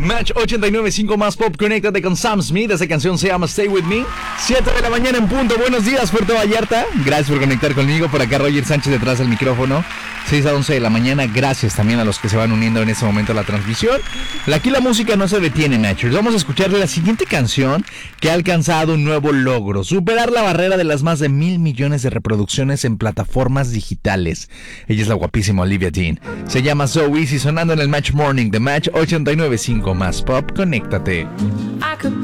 Match 89.5 más pop. Conéctate con Sam Smith. Esa canción se llama Stay With Me. 7 de la mañana en punto. Buenos días, Puerto Vallarta. Gracias por conectar conmigo. Por acá Roger Sánchez detrás del micrófono. 6 a 11 de la mañana. Gracias también a los que se van uniendo en este momento a la transmisión. Aquí la música no se detiene, Matchers. Vamos a escucharle la siguiente canción que ha alcanzado un nuevo logro: superar la barrera de las más de 1,000 millones de reproducciones en plataformas digitales. Ella es la guapísima Olivia Dean. Se llama So Easy, sonando en el Match Morning de Match 89.5 más pop. Conéctate.